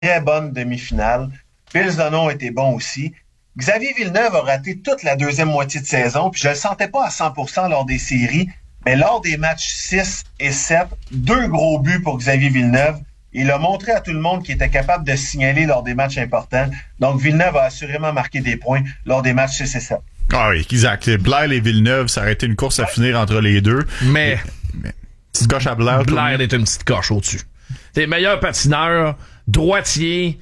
très bonne demi-finale. Pilsdono était bon aussi. Xavier Villeneuve a raté toute la deuxième moitié de saison, puis je le sentais pas à 100% lors des séries, mais lors des matchs 6 et 7, 2 gros buts pour Xavier Villeneuve. Il a montré à tout le monde qu'il était capable de signaler lors des matchs importants. Donc, Villeneuve a assurément marqué des points lors des matchs 6 et 7. Ah oui, exact. Blair et Villeneuve, ça aurait été une course à finir entre les deux. Mais petite coche à Blair. Blair est une petite coche au-dessus. T'es meilleur patineur, droitier.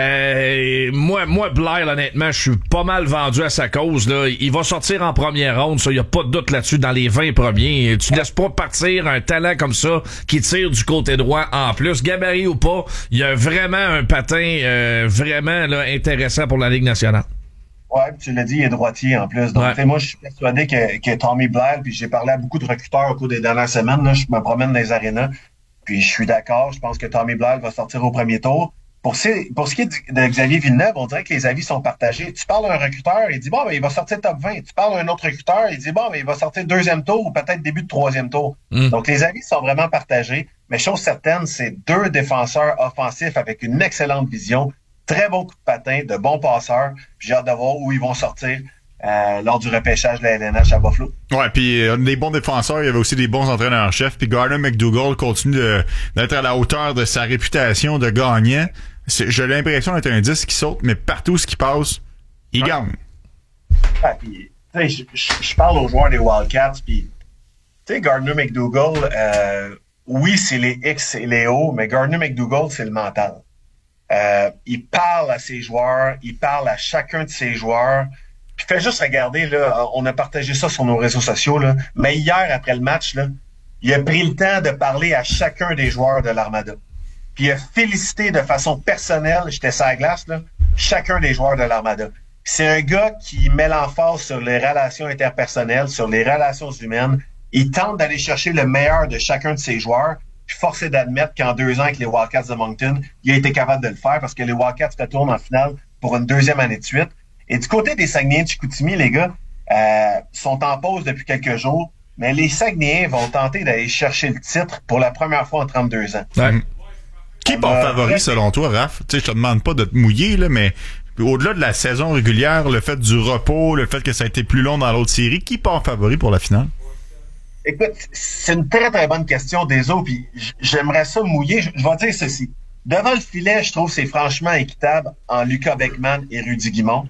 Moi, Blair, honnêtement, je suis pas mal vendu à sa cause. Là. Il va sortir en première ronde, ça, y a pas de doute là-dessus, dans les 20 premiers. Tu laisses pas partir un talent comme ça qui tire du côté droit en plus. Gabarit ou pas, il y a vraiment un patin vraiment là, intéressant pour la Ligue nationale. Ouais, tu l'as dit, il est droitier en plus. Donc, moi, je suis persuadé que Tommy Blair, puis j'ai parlé à beaucoup de recruteurs au cours des dernières semaines, là, je me promène dans les arénas, puis je suis d'accord, je pense que Tommy Blair va sortir au premier tour. Pour ce qui est de Xavier Villeneuve, on dirait que les avis sont partagés. Tu parles à un recruteur, il dit, bon, ben, il va sortir top 20. Tu parles à un autre recruteur, il dit, bon, ben, il va sortir deuxième tour ou peut-être début de troisième tour. Donc, les avis sont vraiment partagés. Mais chose certaine, c'est 2 défenseurs offensifs avec une excellente vision, très bon coup de patin, de bons passeurs. J'ai hâte de voir où ils vont sortir lors du repêchage de la LNH à Buffalo. Ouais, puis des bons défenseurs, il y avait aussi des bons entraîneurs-chefs. Puis Gardner McDougall continue d'être à la hauteur de sa réputation de gagnant. J'ai l'impression d'être un disque qui saute, mais partout ce qui passe, il gagne. Ah, puis, je parle aux joueurs des Wildcats, puis tu sais, Gardner McDougall, oui, c'est les X et les O, mais Gardner McDougall, c'est le mental. Il parle à ses joueurs, il parle à chacun de ses joueurs. Puis fais juste regarder, là, on a partagé ça sur nos réseaux sociaux, là, mais hier, après le match, là, il a pris le temps de parler à chacun des joueurs de l'Armada. Puis il a félicité de façon personnelle, j'étais sur la glace, là, chacun des joueurs de l'Armada. C'est un gars qui met l'emphase sur les relations interpersonnelles, sur les relations humaines. Il tente d'aller chercher le meilleur de chacun de ses joueurs. Puis force est d'admettre qu'en 2 ans avec les Wildcats de Moncton, il a été capable de le faire parce que les Wildcats retournent en finale pour une 2e année de suite. Et du côté des Saguenayens de Chicoutimi, les gars, sont en pause depuis quelques jours, mais les Saguenayens vont tenter d'aller chercher le titre pour la première fois en 32 ans. Ouais. Qui part favori selon toi, Raph? Tu sais, je te demande pas de te mouiller, là, mais au-delà de la saison régulière, le fait du repos, le fait que ça a été plus long dans l'autre série, qui part favori pour la finale? Écoute, c'est une très, très bonne question des autres, puis j'aimerais ça mouiller. Je vais dire ceci. Devant le filet, je trouve que c'est franchement équitable en Lucas Beckman et Rudy Guimond.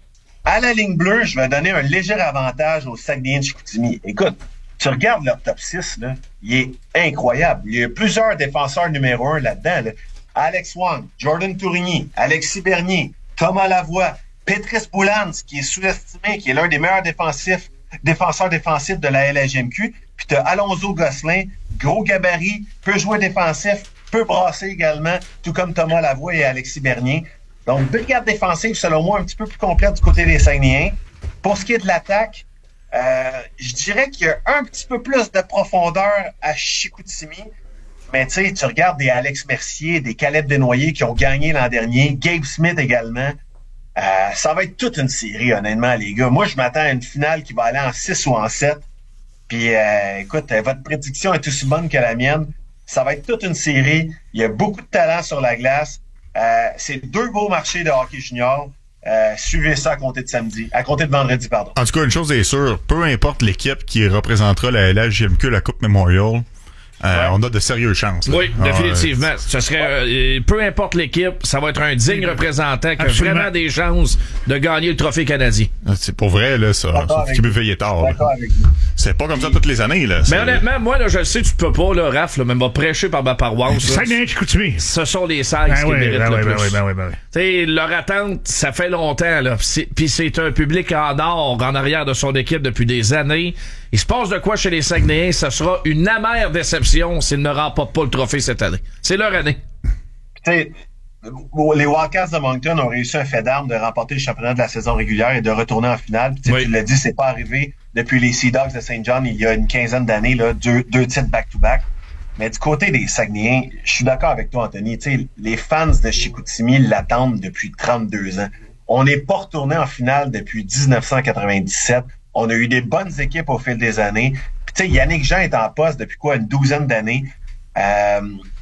À la ligne bleue, je vais donner un léger avantage aux Saguenayens de Chicoutimi. Écoute, tu regardes leur top 6, là, il est incroyable. Il y a plusieurs défenseurs numéro 1 là-dedans. Là. Alex Wang, Jordan Tourigny, Alexis Bernier, Thomas Lavoie, Petris Boulans, qui est sous-estimé, qui est l'un des meilleurs défenseurs défensifs de la LHMQ. Puis tu as Alonso Gosselin, gros gabarit, peut jouer défensif, peut brasser également, tout comme Thomas Lavoie et Alexis Bernier. Donc, 2 gardes défensifs, selon moi, un petit peu plus complètes du côté des Saguenayens. Pour ce qui est de l'attaque, je dirais qu'il y a un petit peu plus de profondeur à Chicoutimi. Mais tu sais, tu regardes des Alex Mercier, des Caleb Desnoyers qui ont gagné l'an dernier, Gabe Smith également. Ça va être toute une série, honnêtement, les gars. Moi, je m'attends à une finale qui va aller en 6 ou en 7. Puis, écoute, votre prédiction est aussi bonne que la mienne. Ça va être toute une série. Il y a beaucoup de talent sur la glace. C'est 2 beaux marchés de hockey junior. Suivez ça à compter de vendredi, pardon. En tout cas, une chose est sûre, peu importe l'équipe qui représentera la LHJMQ, la Coupe Memorial, on a de sérieuses chances. Là. Oui, définitivement. Ce serait, peu importe l'équipe, ça va être un digne représentant qui a vraiment des chances de gagner le trophée canadien. C'est pour vrai, là, ça. Tu peux veiller tard. C'est pas comme ça toutes les années, là. Mais honnêtement, moi, là, je le sais, tu peux pas, là, Raph, là, même va prêcher par ma paroisse. Ce sont les Sags qui méritent le plus. T'sais, leur attente, ça fait longtemps, là. Puis c'est un public en or en arrière de son équipe depuis des années. Il se passe de quoi chez les Saguenayens? Ça sera une amère déception s'ils ne remportent pas le trophée cette année. C'est leur année. Les Wildcats de Moncton ont réussi un fait d'armes de remporter le championnat de la saison régulière et de retourner en finale. Tu l'as dit, c'est pas arrivé depuis les Sea Dogs de Saint John il y a une quinzaine d'années, là, deux titres back-to-back. Mais du côté des Saguenayens, je suis d'accord avec toi, Anthony. Les fans de Chicoutimi l'attendent depuis 32 ans. On n'est pas retourné en finale depuis 1997. On a eu des bonnes équipes au fil des années. Puis, Yannick Jean est en poste depuis une 12aine d'années.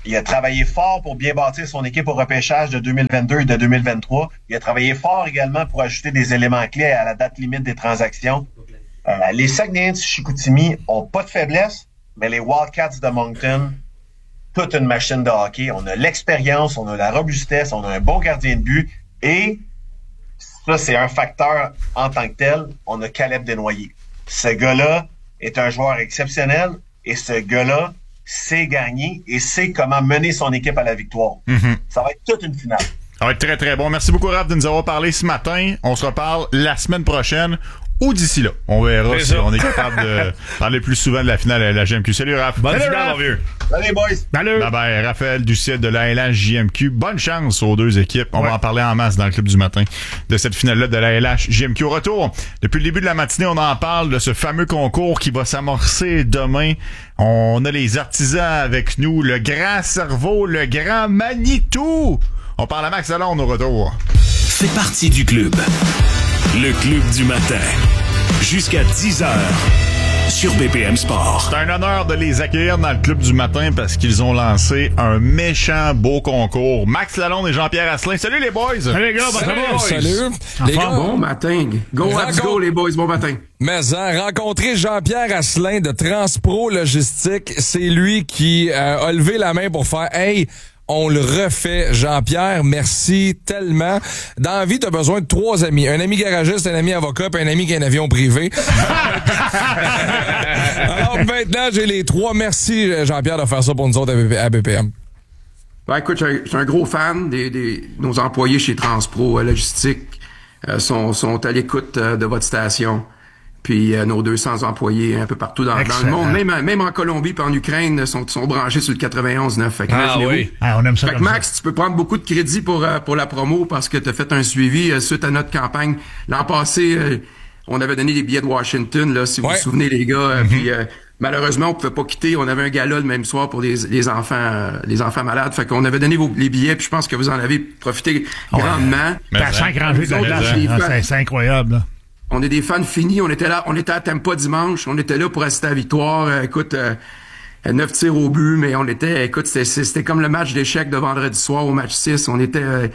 Il a travaillé fort pour bien bâtir son équipe au repêchage de 2022 et de 2023. Il a travaillé fort également pour ajouter des éléments clés à la date limite des transactions. Les Saguenayens de Chicoutimi ont pas de faiblesse, mais les Wildcats de Moncton, toute une machine de hockey. On a l'expérience, on a la robustesse, on a un bon gardien de but et ça, c'est un facteur en tant que tel. On a Caleb Desnoyers. Ce gars-là est un joueur exceptionnel et ce gars-là sait gagner et sait comment mener son équipe à la victoire. Ça va être toute une finale. Ça va être très, très bon. Merci beaucoup, Raph, de nous avoir parlé ce matin. On se reparle la semaine prochaine ou d'ici là. On verra si on est capable de parler plus souvent de la finale à la GMQ. Salut, Raph. Bonne finale, mon vieux. Salut, boys. Salut. Bye-bye. Raphaël Ducet de la LH JMQ. Bonne chance aux deux équipes. On va en parler en masse dans le club du matin de cette finale-là de la LH JMQ. Au retour, depuis le début de la matinée, on en parle de ce fameux concours qui va s'amorcer demain. On a les artisans avec nous, le grand cerveau, le grand Manitou. On parle à Max Lalonde au retour. Fais partie du club. Le club du matin. Jusqu'à 10h. Sur BPM Sport. C'est un honneur de les accueillir dans le club du matin parce qu'ils ont lancé un méchant beau concours. Max Lalonde et Jean-Pierre Asselin. Salut les boys! Salut les gars, Salut! Les gars, bon matin. Let's go les boys, bon matin. Mais rencontrer Jean-Pierre Asselin de Transpro Logistique, c'est lui qui a levé la main pour faire « Hey, on le refait, Jean-Pierre, merci tellement. » Dans la vie, t'as besoin de 3 amis. Un ami garagiste, un ami avocat, puis un ami qui a un avion privé. Alors maintenant, j'ai les 3. Merci, Jean-Pierre, de faire ça pour nous autres à BPM. Ben, écoute, je suis un gros fan nos employés chez Transpro Logistique. Sont à l'écoute de votre station. Puis nos 200 employés un peu partout dans le monde, même en Colombie et en Ukraine, sont branchés sur le 91.9. Fait que oui. On aime ça. Fait que Max, tu peux prendre beaucoup de crédit pour la promo parce que tu as fait un suivi suite à notre campagne. L'an passé, on avait donné des billets de Washington, là, si vous vous souvenez, les gars. Puis malheureusement, on pouvait pas quitter. On avait un gala le même soir pour les enfants malades. Fait qu'on avait donné les billets, puis je pense que vous en avez profité grandement. T'as 5 rangées de glace. C'est incroyable, là. On est des fans finis. On était à Tampa dimanche. On était là pour assister à la victoire. 9 tirs au but, mais c'était comme le match d'échecs de vendredi soir au match 6. On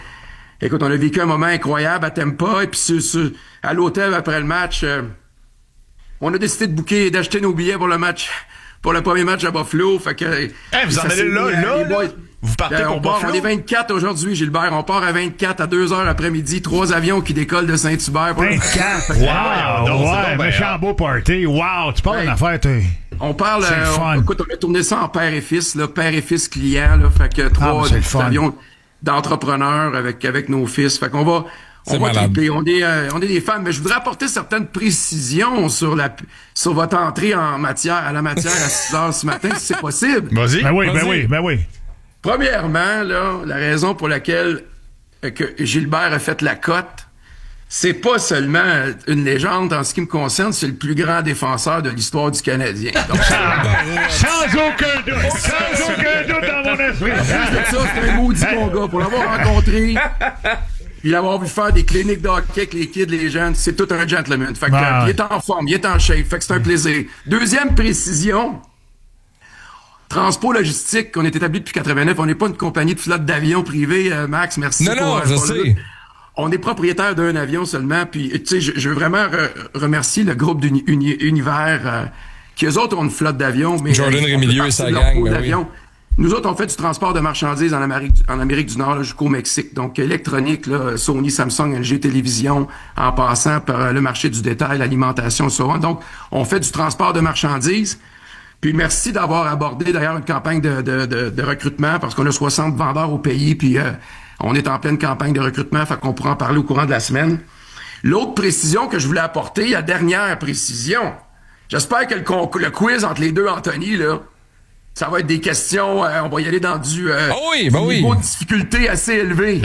a vécu un moment incroyable à Tampa. Et puis à l'hôtel après le match, on a décidé d'acheter nos billets pour le premier match à Buffalo. Fait que, vous en allez là? Vous partez pour Buffalo? On est 24 aujourd'hui, Gilbert. On part à 24 à 2h l'après-midi. 3 avions qui décollent de Saint-Hubert. 24! Wow! Méchant beau party. Wow! Tu parles d'une affaire, on parle... écoute, on a tourné ça en père et fils, là. Père et fils client, là. Fait que 3 avions d'entrepreneurs avec nos fils. Fait qu'on va... On va triper. On est des fans, mais je voudrais apporter certaines précisions sur votre entrée à la matière à 6h ce matin, si c'est possible. Vas-y. Ben oui. Premièrement, là, la raison pour laquelle que Gilbert a fait la cote, c'est pas seulement une légende en ce qui me concerne, c'est le plus grand défenseur de l'histoire du Canadien. Donc, sans aucun doute dans mon esprit. C'est un maudit bon gars. Pour l'avoir rencontré, puis l'avoir vu faire des cliniques de hockey avec les kids, les jeunes, c'est tout un gentleman. Fait que, il est en forme, il est en shape, fait que c'est un plaisir. Deuxième précision, Transport Logistique, on est établi depuis 89, on n'est pas une compagnie de flotte d'avions privés, Max, merci. Non, je sais. On est propriétaire d'un avion seulement, puis tu sais, je veux vraiment remercier le groupe d'Univers, qui eux autres ont une flotte d'avions, mais Jordan Rémilieu et sa gang, oui. Nous autres, on fait du transport de marchandises en Amérique du Nord jusqu'au Mexique. Donc, électronique, là, Sony, Samsung, LG, télévision, en passant par le marché du détail, l'alimentation, so on. Donc, on fait du transport de marchandises. Puis, merci d'avoir abordé, d'ailleurs, une campagne de recrutement, parce qu'on a 60 vendeurs au pays, puis on est en pleine campagne de recrutement, fait qu'on pourra en parler au courant de la semaine. L'autre précision que je voulais apporter, la dernière précision, j'espère que le quiz entre les deux, Anthony, là, ça va être des questions, on va y aller dans du niveau de difficulté assez élevé.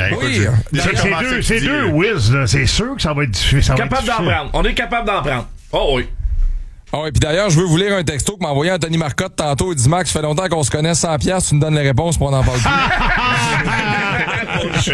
C'est deux whiz, là. C'est sûr que ça va être difficile. Capable d'en prendre. On est capable d'en prendre. Oh oui. Ah oui, puis d'ailleurs, je veux vous lire un texto que m'a envoyé Anthony Marcotte tantôt. Il dit, Max, ça fait longtemps qu'on se connaît, 100$, tu nous donnes les réponses pour on en parle plus.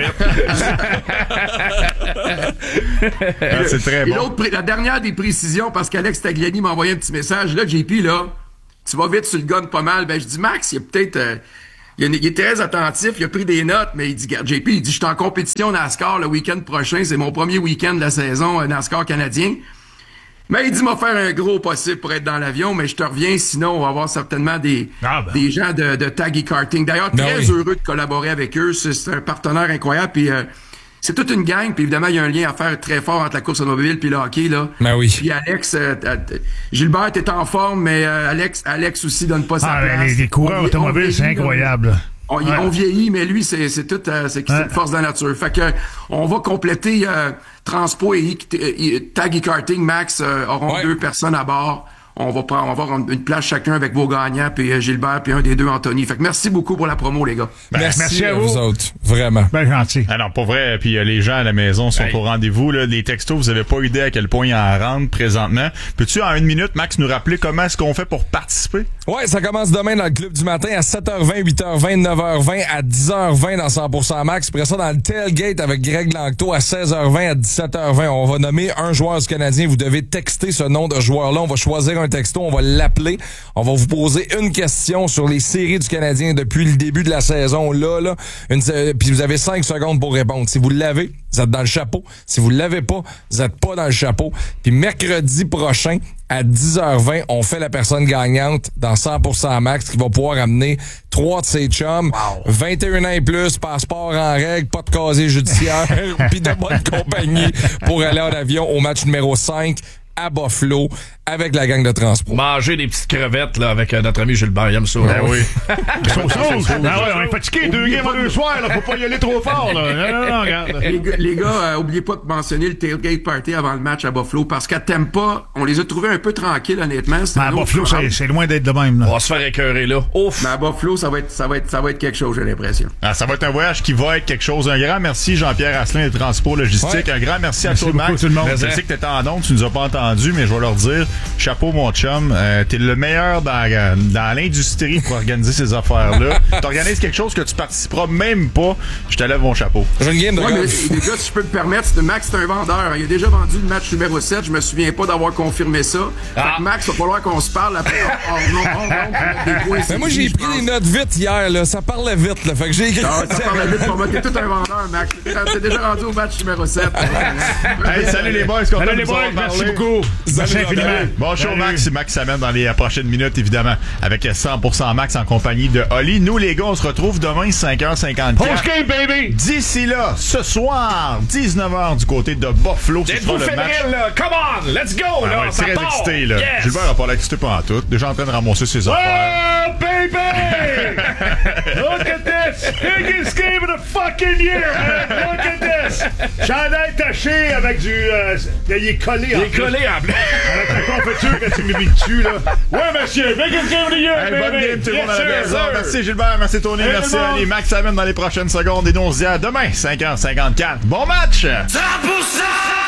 C'est très bon. La dernière des précisions, parce qu'Alex Tagliani m'a envoyé un petit message. Là, JP, là, tu vas vite sur le gun pas mal. Ben, je dis, Max, il y a peut-être il est très attentif, il a pris des notes, mais il dit, JP, il dit, je suis en compétition NASCAR le week-end prochain, c'est mon premier week-end de la saison NASCAR canadien. Mais il dit, m'a faire un gros possible pour être dans l'avion, mais je te reviens, sinon on va avoir certainement des gens de Tag e-karting. D'ailleurs, très heureux de collaborer avec eux, c'est un partenaire incroyable, puis c'est toute une gang, puis évidemment, il y a un lien à faire très fort entre la course automobile puis le hockey, là. Ben oui. Puis Alex, Gilbert est en forme, mais Alex aussi donne pas sa place. Les coureurs automobiles, c'est incroyable. On vieillit, mais lui, c'est une force de la nature. Fait que on va compléter Transpo et Tag e-karting. Max auront 2 personnes à bord. On va avoir une place chacun avec vos gagnants, puis Gilbert, puis un des 2, Anthony. Fait que merci beaucoup pour la promo, les gars. Merci à vous autres. Vraiment. Ben gentil. Alors, pour vrai, puis les gens à la maison sont au rendez-vous. Là. Les textos, vous avez pas idée à quel point ils en rentrent présentement. Peux-tu, en 1 minute, Max, nous rappeler comment est-ce qu'on fait pour participer? Ouais, ça commence demain dans le Club du matin à 7h20, 8h20, 9h20, à 10h20 dans 100% Max. Après ça, dans le tailgate avec Greg Langto à 16h20, à 17h20. On va nommer un joueur du Canadien. Vous devez texter ce nom de joueur-là. On va choisir un texto, on va l'appeler. On va vous poser une question sur les séries du Canadien depuis le début de la saison. Là. Puis vous avez 5 secondes pour répondre. Si vous l'avez, vous êtes dans le chapeau. Si vous l'avez pas, vous êtes pas dans le chapeau. Puis mercredi prochain, à 10h20, on fait la personne gagnante dans 100% Max qui va pouvoir amener 3 de ses chums, 21 ans et plus, passeport en règle, pas de casier judiciaire, puis de bonne compagnie pour aller en avion au match numéro 5 à Buffalo avec la gang de transport. Manger des petites crevettes là avec notre ami Gilbert, il aime ça. Ben oui. On est fatigué, 2 games en 2 soirs, là, faut pas y aller trop fort. Là. Non, regarde. Les gars, oubliez pas de mentionner le tailgate party avant le match à Buffalo, parce qu'à Tampa, on les a trouvés un peu tranquilles, honnêtement. À Buffalo, c'est loin d'être de même. Là. On va se faire écœurer là. Ouf. Mais à Buffalo, ça va être quelque chose, j'ai l'impression. Ça va être un voyage qui va être quelque chose. Un grand merci, Jean-Pierre Asselin de Transport Logistique. Un grand merci à toi, Max. Tout le monde. Je sais que t'étais en onde, tu nous as pas entendu, mais je vais leur dire, chapeau mon chum, t'es le meilleur dans l'industrie pour organiser ces affaires-là. T'organises quelque chose que tu participeras même pas, je te lève mon chapeau. J'ai une game de les gars, si je peux me permettre, Max c'est un vendeur. Il a déjà vendu le match numéro 7, je me souviens pas d'avoir confirmé ça. Fait que Max, il va falloir qu'on se parle après. Mais moi j'ai pris des notes vite hier, là. Ça parlait vite, là. Fait que j'ai écrit. Ça parlait vite pour moi. T'es tout un vendeur, Max. T'es déjà rendu au match numéro 7. Hey, salut les boys, salut les boys, merci beaucoup. Merci infiniment. Bon show, Max. Max s'amène dans les prochaines minutes, évidemment, avec 100% Max en compagnie de Oli. Nous, les gars, on se retrouve demain, 5h54. Post-game, baby! D'ici là, ce soir, 19h, du côté de Buffalo, ce sera le match. Là. Come on, let's go! Là, ouais, très excité, là. Yes. Gilbert n'a pas l'excité pendant tout. Déjà en train de ramasser ses affaires. Oh, baby! Look at this! Biggest game of the fucking year, man! Look at this! Chandail taché avec du... il est collé en plus. Il est collé en plus. Avec la confiture que tu m'as mis dessus, là. Ouais, monsieur! Biggest game of the year, baby! Bonne game, tout le monde à la maison. Sir. Merci Gilbert, merci Tony, merci Ali. Max s'amène dans les prochaines secondes et nous on se dit à demain, 5h54. Bon match! 100%!